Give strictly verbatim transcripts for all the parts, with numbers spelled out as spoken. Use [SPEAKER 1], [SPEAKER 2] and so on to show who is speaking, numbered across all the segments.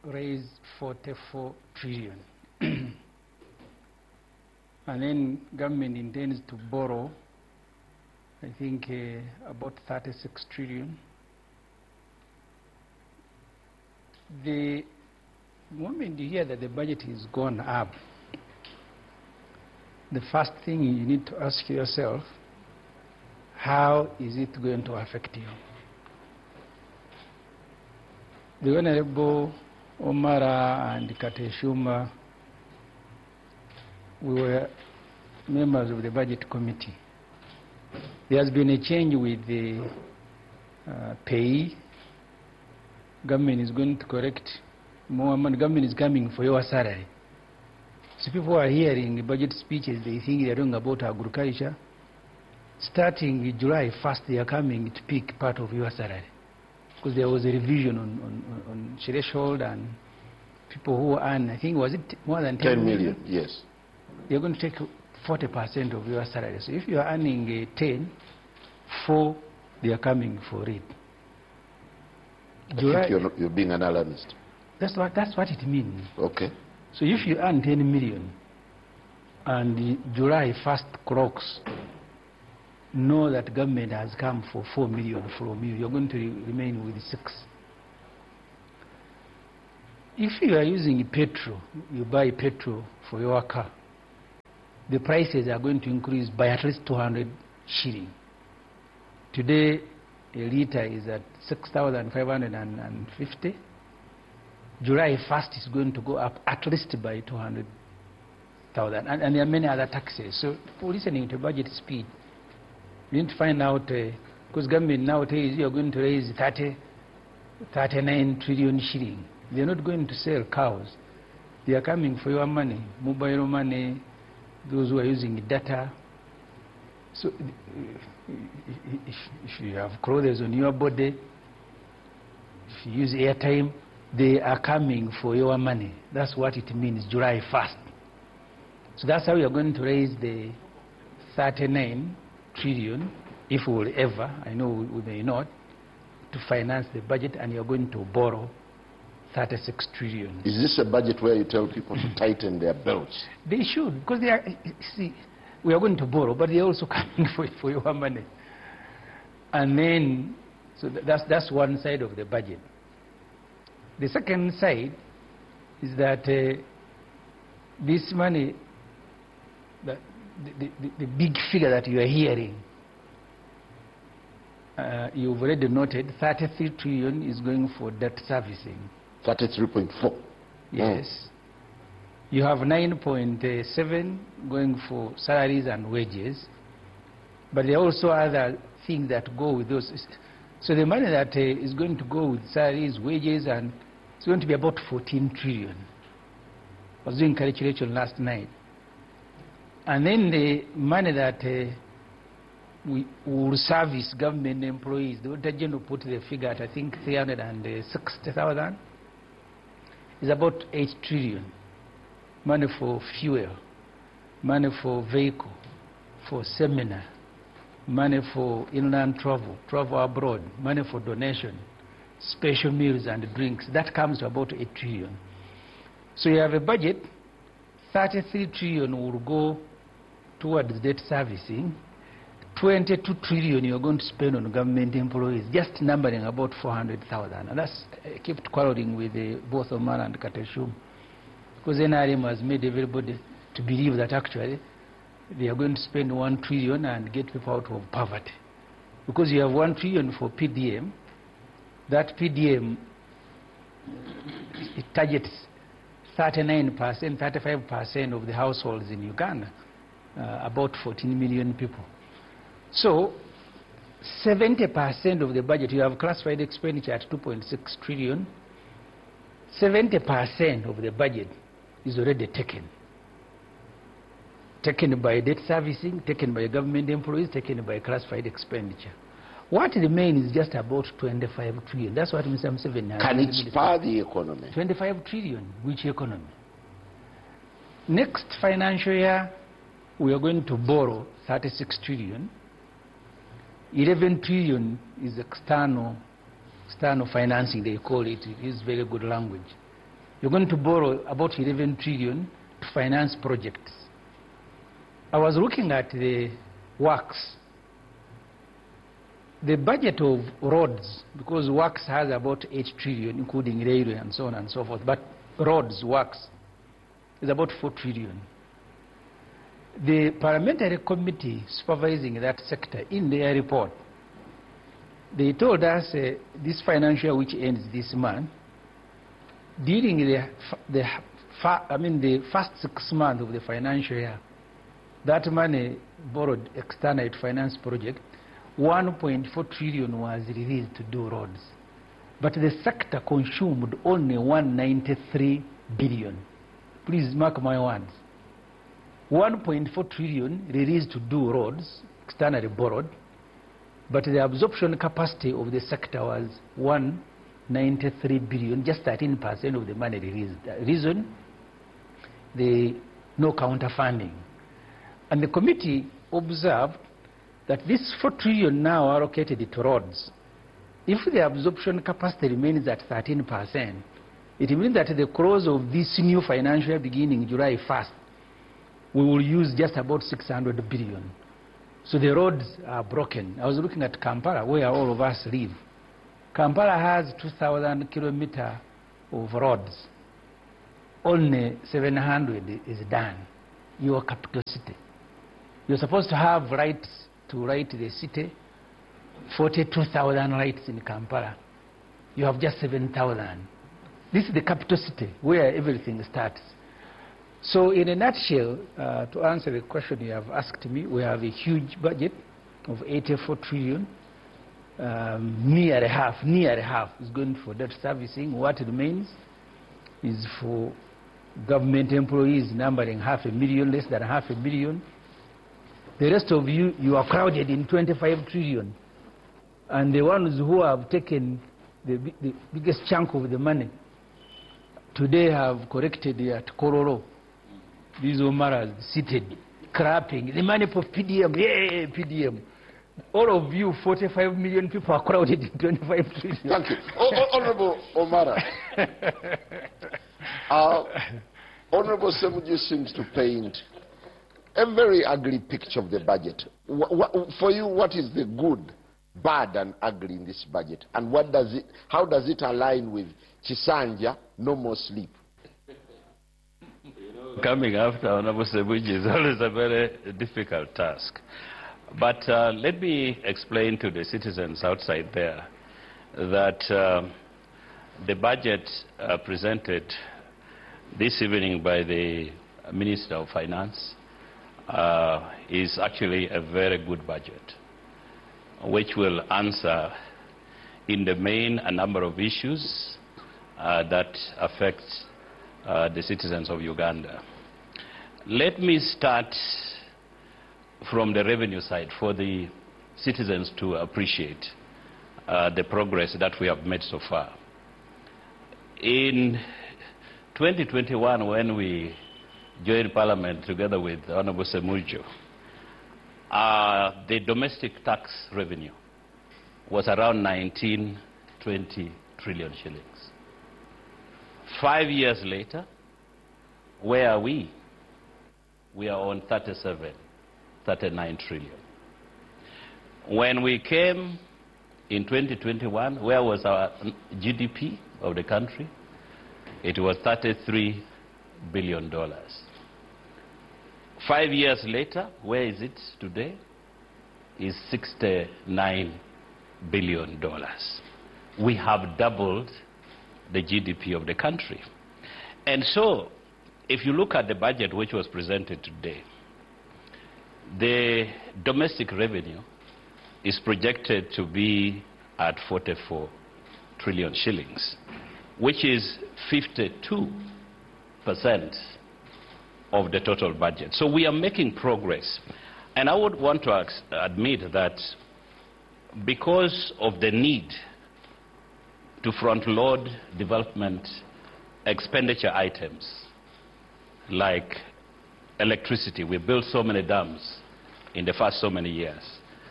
[SPEAKER 1] raise forty-four trillion. And then government intends to borrow, I think, uh, about thirty-six trillion. The moment you hear that the budget is gone up, the first thing you need to ask yourself, how is it going to affect you? The Honorable Omara and Kateshuma, we were members of the budget committee. There has been a change with the uh, pay. Government is going to correct more money. Government is coming for your salary. So people are hearing budget speeches, they think they're talking about agriculture. Starting July first, they are coming to pick part of your salary. Because there was a revision on, on, on threshold, and people who earn, I think, was it more than ten,
[SPEAKER 2] ten million?
[SPEAKER 1] million?
[SPEAKER 2] Yes.
[SPEAKER 1] They're going to take forty percent of your salary. So if you are earning uh, ten, four, they are coming for it.
[SPEAKER 2] I July, think you're, not, you're being an alarmist.
[SPEAKER 1] That's what, that's what it means.
[SPEAKER 2] Okay.
[SPEAKER 1] So if you earn ten million and the July first clocks, know that government has come for four million from you, you're going to re remain with six. If you are using petrol, you buy petrol for your car, the prices are going to increase by at least two hundred shilling. Today, a litre is at six thousand five hundred fifty. July first is going to go up at least by two hundred thousand. And, and there are many other taxes. So, for listening to budget speed, you need to find out, because uh, government now tells you you're going to raise thirty, thirty-nine trillion shilling. They're not going to sell cows. They are coming for your money, mobile money, those who are using data. So if, if you have clothes on your body, if you use airtime, they are coming for your money. That's what it means, July first. So that's how we are going to raise the thirty-nine trillion, if we will ever, I know we may not, to finance the budget, and you're going to borrow thirty-six trillion.
[SPEAKER 2] Is this a budget where you tell people to tighten their belts?
[SPEAKER 1] They should, because they are, see, we are going to borrow, but they're also coming for, for your money. And then, so that's, that's one side of the budget. The second side is that uh, this money, the, the, the, the big figure that you are hearing, uh, you've already noted, thirty-three trillion is going for debt servicing.
[SPEAKER 2] thirty-three point four.
[SPEAKER 1] Yes. Mm. You have nine point seven going for salaries and wages, but there are also other things that go with those. So the money that uh, is going to go with salaries, wages, and it's going to be about fourteen trillion. I was doing calculation last night. And then the money that uh, we will service government employees, the Auditor General put the figure at, I think, three hundred sixty thousand. Is about eight trillion. Money for fuel, money for vehicle, for seminar, money for inland travel, travel abroad, money for donation, special meals and drinks. That comes to about eight trillion. So you have a budget, thirty-three trillion will go towards debt servicing, twenty-two trillion you're going to spend on government employees, just numbering about four hundred thousand. And that's I kept quarreling with uh, both Omar and Kateshum, because N R M has made everybody to believe that actually they are going to spend one trillion and get people out of poverty. Because you have one trillion for P D M, that P D M, it targets thirty-nine percent, thirty-five percent of the households in Uganda, uh, about fourteen million people. So, seventy percent of the budget, you have classified expenditure at two point six trillion, seventy percent of the budget is already taken. Taken by debt servicing, taken by government employees, taken by classified expenditure. What remains is just about twenty-five trillion. That's what Mister Museveni has.
[SPEAKER 2] Can it spur the economy?
[SPEAKER 1] twenty-five trillion. Which economy? Next financial year, we are going to borrow thirty-six trillion. eleven trillion is external, external financing, they call it. It is very good language. you're going to borrow about eleven trillion to finance projects. I was looking at the works. The budget of roads, because works has about eight trillion, including railway and so on and so forth, but roads, works, is about four trillion. The parliamentary committee supervising that sector, in their report, they told us uh, this financial year, which ends this month, during the, the, I mean, the first six months of the financial year, that money borrowed external to finance project, one point four trillion was released to do roads. But the sector consumed only one hundred ninety-three billion. Please mark my words. one point four trillion released to do roads, externally borrowed, but the absorption capacity of the sector was one hundred ninety-three billion, just thirteen percent of the money released. The reason? The no counter funding. And the committee observed that this four trillion now allocated to roads, if the absorption capacity remains at thirteen percent, it means that the close of this new financial year beginning July first, we will use just about six hundred billion. So the roads are broken. I was looking at Kampala, where all of us live. Kampala has two thousand kilometers of roads. Only seven hundred is done. Your capital city. You're supposed to have rights to write the city, forty-two thousand rights in Kampala. You have just seven thousand. This is the capital city where everything starts. So in a nutshell, uh, to answer the question you have asked me, we have a huge budget of eighty-four trillion. Um, near half, near half is going for debt servicing. What remains is for government employees numbering half a million, less than half a million. The rest of you, you are crowded in twenty-five trillion. And the ones who have taken the, the biggest chunk of the money today have corrected at Kororo. These Omaras seated, clapping. The money for P D M, yay, P D M. All of you, forty-five million people, are crowded in twenty-five trillion.
[SPEAKER 2] Thank you. O Honorable Omara. uh, Honorable Ssemujju seems to paint a very ugly picture of the budget. Wh wh for you, what is the good, bad, and ugly in this budget? And what does it, how does it align with Chisanja, no more sleep?
[SPEAKER 3] Coming after Honorable Ssemujju is always a very difficult task. But uh, let me explain to the citizens outside there that uh, the budget uh, presented this evening by the Minister of Finance uh, is actually a very good budget, which will answer in the main a number of issues uh, that affect uh, the citizens of Uganda. Let me start from the revenue side for the citizens to appreciate uh, the progress that we have made so far. In twenty twenty-one, when we joined Parliament together with Honorable Ssemujju, uh, the domestic tax revenue was around nineteen, twenty trillion shillings. Five years later, where are we? We are on thirty-seven, thirty-nine trillion. When we came in twenty twenty-one, where was our G D P of the country? It was thirty-three billion dollars. Five years later, where is it today? Is sixty-nine billion dollars. We have doubled the G D P of the country. And so, if you look at the budget which was presented today, the domestic revenue is projected to be at forty-four trillion shillings, which is fifty-two percent of the total budget. So we are making progress. And I would want to admit that because of the need to front-load development expenditure items like electricity, we built so many dams in the first so many years,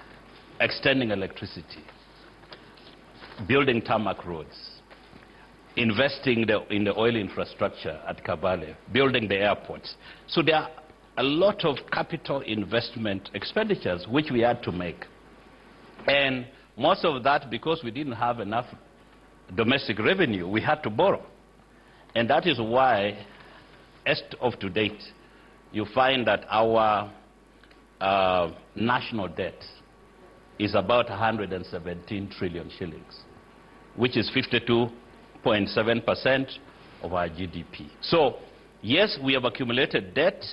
[SPEAKER 3] extending electricity, building tarmac roads, investing the, in the oil infrastructure at Kabale, building the airports. So there are a lot of capital investment expenditures which we had to make. And most of that, because we didn't have enough domestic revenue, we had to borrow. And that is why, as of to date, you find that our uh, national debt is about one hundred seventeen trillion shillings, which is fifty-two point seven percent of our G D P. So, yes, we have accumulated debt,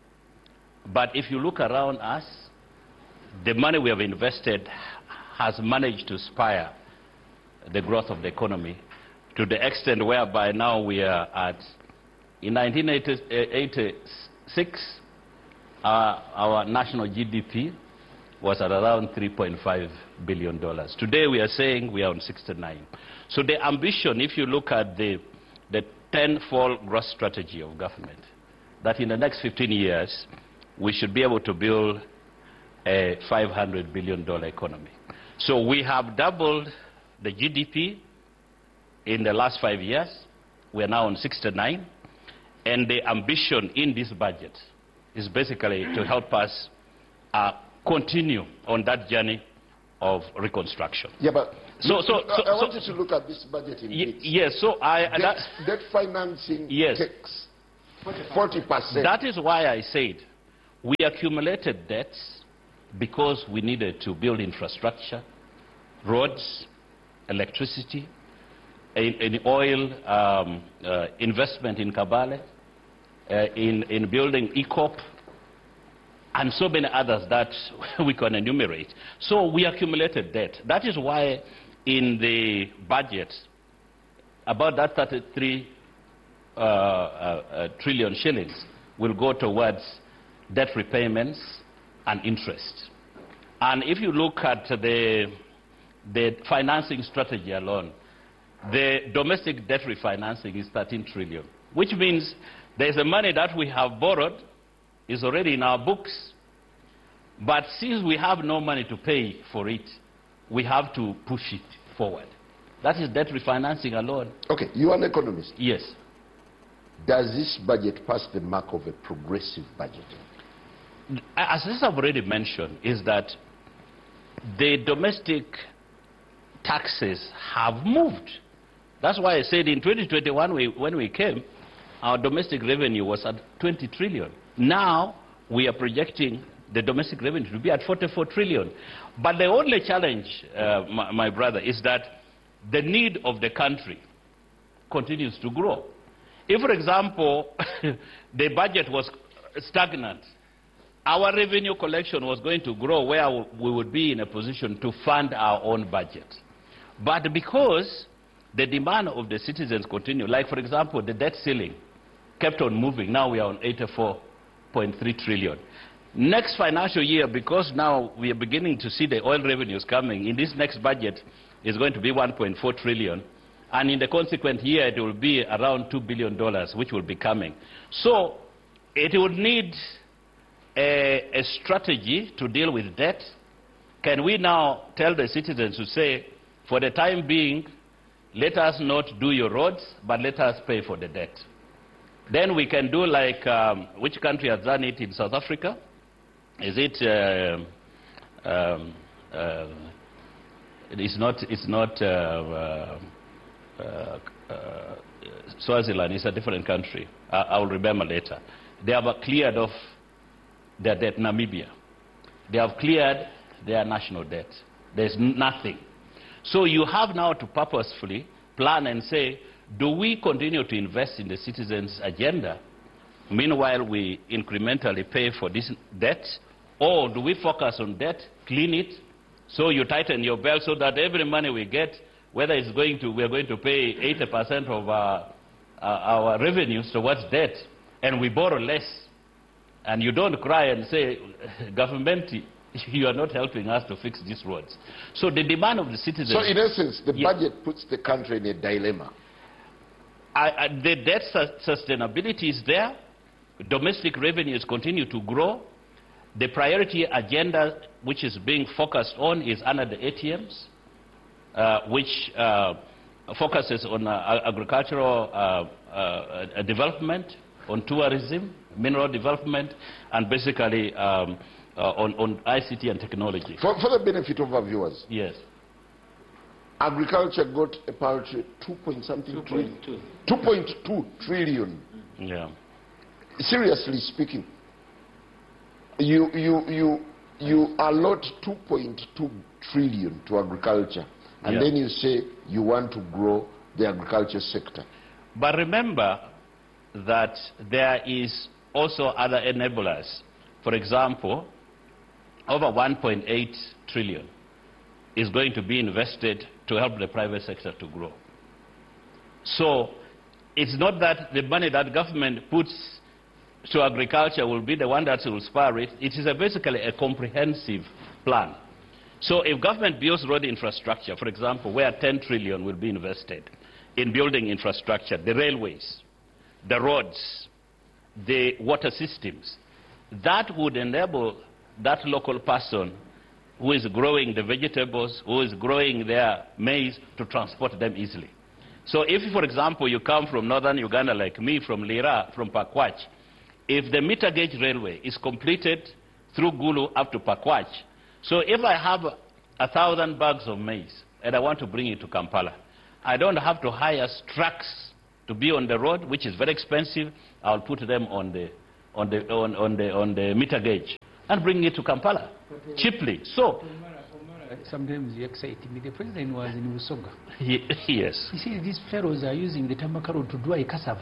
[SPEAKER 3] but if you look around us, the money we have invested has managed to spur the growth of the economy to the extent whereby now we are at, in nineteen eighty-six, uh, our national G D P was at around three point five billion dollars. Today we are saying we are on sixty-nine. So the ambition, if you look at the, the ten-fold growth strategy of government, that in the next fifteen years, we should be able to build a five hundred billion dollar economy. So we have doubled the G D P in the last five years. We are now on sixty-nine. And the ambition in this budget is basically to help us uh, continue on that journey of reconstruction.
[SPEAKER 2] Yeah, but
[SPEAKER 3] so, so, so,
[SPEAKER 2] I want
[SPEAKER 3] so,
[SPEAKER 2] you to look at this budget in bits.
[SPEAKER 3] Yes, so I...
[SPEAKER 2] Debt,
[SPEAKER 3] that,
[SPEAKER 2] debt financing
[SPEAKER 3] yes.
[SPEAKER 2] takes forty percent.
[SPEAKER 3] That is why I said we accumulated debts because we needed to build infrastructure, roads, electricity, in, in oil um, uh, investment in Kabale, uh, in, in building E COP, and so many others that we can enumerate. So we accumulated debt. That is why in the budget, about that thirty-three uh, uh, uh, trillion shillings will go towards debt repayments and interest. And if you look at the, the financing strategy alone, the domestic debt refinancing is thirteen trillion, which means there's the money that we have borrowed is already in our books. But since we have no money to pay for it, we have to push it forward. That is debt refinancing alone.
[SPEAKER 2] Okay, you are an economist.
[SPEAKER 3] Yes.
[SPEAKER 2] Does this budget pass the mark of a progressive budget?
[SPEAKER 3] As I've already mentioned, is that the domestic taxes have moved. That's why I said in twenty twenty-one, we, when we came, our domestic revenue was at twenty trillion. Now, we are projecting the domestic revenue to be at forty-four trillion. But the only challenge, uh, my, my brother, is that the need of the country continues to grow. If, for example, the budget was stagnant, our revenue collection was going to grow where we would be in a position to fund our own budget. But because the demand of the citizens continued, like, for example, the debt ceiling kept on moving. Now we are on eighty-four point three trillion. Next financial year, because now we are beginning to see the oil revenues coming, in this next budget is going to be one point four trillion. And in the consequent year, it will be around two billion dollars, which will be coming. So it would need a, a strategy to deal with debt. Can we now tell the citizens to say, for the time being, let us not do your roads, but let us pay for the debt? Then we can do like, um, which country has done it in South Africa? Is it, uh, um, uh, it's not, it's not uh, uh, uh, uh, Swaziland, it's a different country. I, I'll remember later. They have cleared off their debt, Namibia. They have cleared their national debt. There's nothing. So you have now to purposefully plan and say, do we continue to invest in the citizens' agenda, meanwhile we incrementally pay for this debt, or do we focus on debt, clean it, so you tighten your belt so that every money we get, whether it's going to, we're going to pay eighty percent of our, uh, our revenues towards debt, and we borrow less, and you don't cry and say, government, you are not helping us to fix these roads. So the demand of the citizens...
[SPEAKER 2] So in essence, the
[SPEAKER 3] yeah.
[SPEAKER 2] budget puts the country in a dilemma.
[SPEAKER 3] I, I, the debt su sustainability is there. Domestic revenues continue to grow. The priority agenda which is being focused on is under the A T Ms, uh, which uh, focuses on uh, agricultural uh, uh, development, on tourism, mineral development, and basically um, uh, on, on I C T and technology.
[SPEAKER 2] For, for the benefit of our viewers.
[SPEAKER 3] Yes.
[SPEAKER 2] Agriculture got a paltry two point something trillion. two point two trillion.
[SPEAKER 3] Yeah.
[SPEAKER 2] Seriously speaking, you, you, you, you allot two point two trillion to agriculture, and
[SPEAKER 3] yeah.
[SPEAKER 2] then you say you want to grow the agriculture sector.
[SPEAKER 3] But remember that there is also other enablers. For example, over one point eight trillion is going to be invested to help the private sector to grow. So it's not that the money that government puts to agriculture will be the one that will spur it. It is a basically a comprehensive plan. So if government builds road infrastructure, for example, where ten trillion will be invested in building infrastructure, the railways, the roads, the water systems, that would enable that local person who is growing the vegetables, who is growing their maize, to transport them easily. So if, for example, you come from northern Uganda like me, from Lira, from Pakwach, if the meter gauge railway is completed through Gulu up to Pakwach, so if I have a thousand bags of maize and I want to bring it to Kampala, I don't have to hire trucks to be on the road, which is very expensive. I'll put them on the, on the, on, on the, on the meter gauge and bring it to Kampala cheaply. So,
[SPEAKER 1] sometimes you excite me. The president was in Usoga.
[SPEAKER 3] He, yes.
[SPEAKER 1] You see, these fellows are using the Tamaka Road to dry cassava.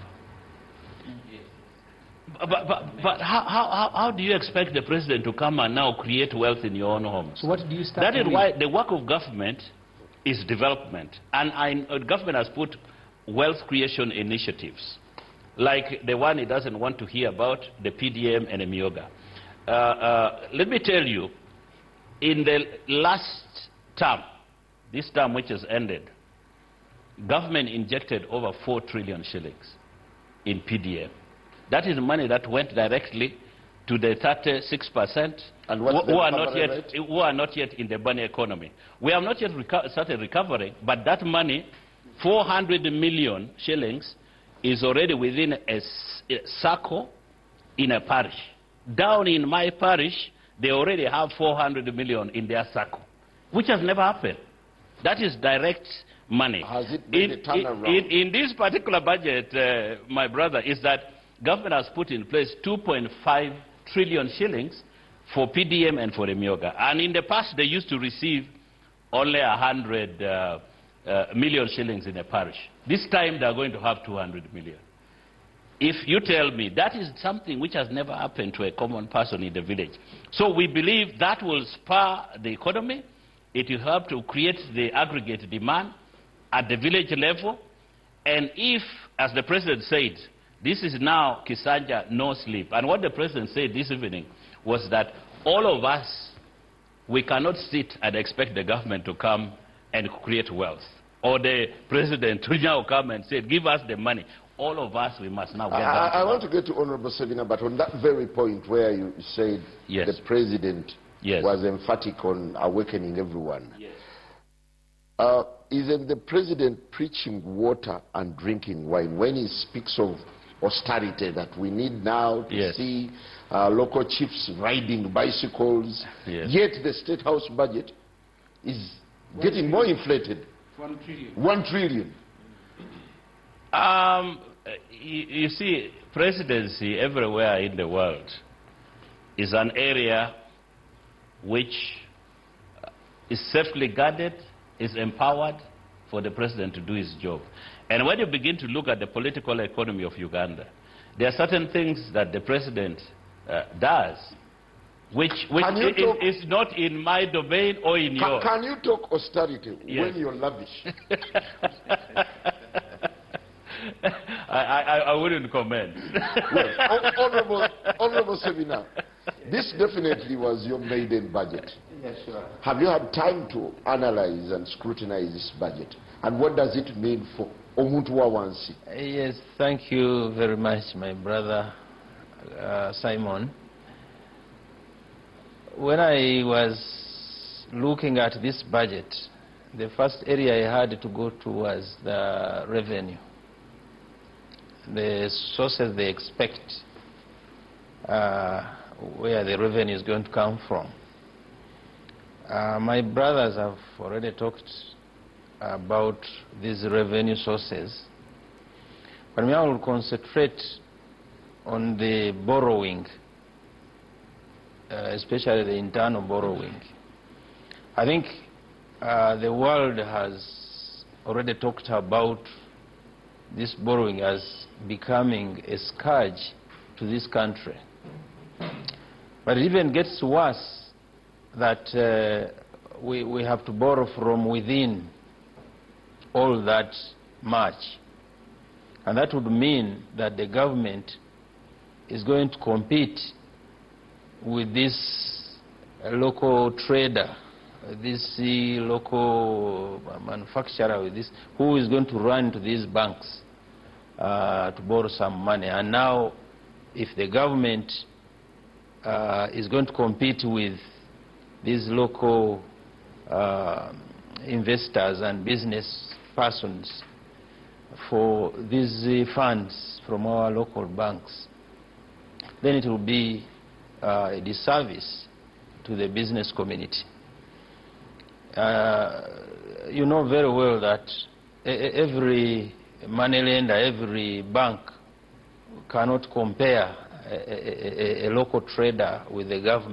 [SPEAKER 3] But, but, but how, how, how do you expect the president to come and now create wealth in your own homes?
[SPEAKER 1] So what do you start
[SPEAKER 3] That is
[SPEAKER 1] doing?
[SPEAKER 3] why the work of government is development. And I, uh, government has put wealth creation initiatives, like the one it doesn't want to hear about, the P D M and the Myoga. Uh, uh, let me tell you, in the last term, this term which has ended, government injected over four trillion shillings in P D M. That is money that went directly to the thirty-six percent
[SPEAKER 2] and
[SPEAKER 3] who,
[SPEAKER 2] what's
[SPEAKER 3] who,
[SPEAKER 2] the
[SPEAKER 3] are not yet,
[SPEAKER 2] rate?
[SPEAKER 3] who are not yet in the bunny economy. We have not yet reco started recovering, but that money, four hundred million shillings, is already within a, a circle in a parish. Down in my parish, they already have four hundred million in their circle, which has never happened. That is direct money.
[SPEAKER 2] Has it been
[SPEAKER 3] in,
[SPEAKER 2] a turnaround?
[SPEAKER 3] in, in this particular budget, uh, my brother, is that government has put in place two point five trillion shillings for P D M and for the Myoga. And in the past, they used to receive only one hundred uh, uh, million shillings in a parish. This time, they are going to have two hundred million. If you tell me, that is something which has never happened to a common person in the village. So we believe that will spur the economy. It will help to create the aggregate demand at the village level. And if, as the president said, this is now Kisanja, no sleep. And what the president said this evening was that all of us, we cannot sit and expect the government to come and create wealth. Or the president to now come and say, give us the money. All of us, we must now get
[SPEAKER 2] I, I, I want
[SPEAKER 3] wealth.
[SPEAKER 2] to get to Honorable Sevina, but on that very point where you said
[SPEAKER 3] Yes.
[SPEAKER 2] the president
[SPEAKER 3] Yes.
[SPEAKER 2] was emphatic on awakening everyone.
[SPEAKER 3] Yes.
[SPEAKER 2] Uh, isn't the president preaching water and drinking wine when he speaks of austerity that we need now to
[SPEAKER 3] Yes.
[SPEAKER 2] see uh, local chiefs riding bicycles,
[SPEAKER 3] Yes.
[SPEAKER 2] yet the State House budget is getting more inflated?
[SPEAKER 1] One trillion.
[SPEAKER 2] One trillion.
[SPEAKER 3] Um, you, you see, presidency everywhere in the world is an area which is safely guarded, is empowered for the president to do his job. And when you begin to look at the political economy of Uganda, there are certain things that the president uh, does which, which
[SPEAKER 2] Can you
[SPEAKER 3] is,
[SPEAKER 2] talk-
[SPEAKER 3] is not in my domain or in
[SPEAKER 2] Can,
[SPEAKER 3] yours.
[SPEAKER 2] can you talk austerity
[SPEAKER 3] Yes.
[SPEAKER 2] when you're lavish?
[SPEAKER 3] I, I, I wouldn't comment.
[SPEAKER 2] Well, Hon- Honorable, Honorable Sevina, this definitely was your maiden budget.
[SPEAKER 4] Yes, sure.
[SPEAKER 2] Have you had time to analyze and scrutinize this budget? And what does it mean for Omuntu Wawansi?
[SPEAKER 4] Yes, thank you very much, my brother uh, Simon. When I was looking at this budget, the first area I had to go to was the revenue. The sources they expect, uh, where the revenue is going to come from. Uh, my brothers have already talked about these revenue sources, but I will concentrate on the borrowing, uh, especially the internal borrowing. I think uh, the world has already talked about this borrowing as becoming a scourge to this country. But it even gets worse that uh, we, we have to borrow from within all that much. And that would mean that the government is going to compete with this uh, local trader, uh, this uh, local manufacturer, with this, who is going to run to these banks uh, to borrow some money. And now, if the government uh, is going to compete with these local uh, investors and business persons for these uh, funds from our local banks, then it will be uh, a disservice to the business community. Uh, you know very well that every moneylender, every bank cannot compare a, a, a, a local trader with the government.